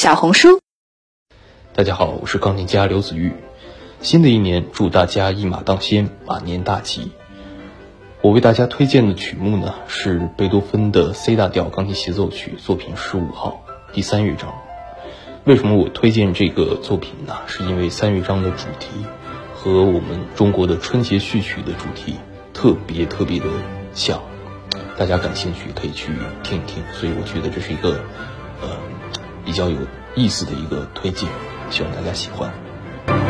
小红书。 大家好，我是钢琴家刘子玉。新的一年，祝大家一马当先，马年大吉。我为大家推荐的曲目呢，是贝多芬的 C 大调钢琴协奏曲作品15号第3乐章。为什么我推荐这个作品呢？是因为3乐章的主题和我们中国的春节序曲的主题特别的像，大家感兴趣可以去听一听，所以我觉得这是一个比较有意思的一个推荐，希望大家喜欢。